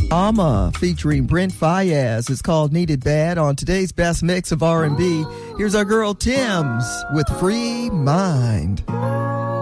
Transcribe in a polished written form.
Alma featuring Brent Fayez. It's called Needed Bad on today's best mix of R&B. Here's our girl Tim's with Free Mind.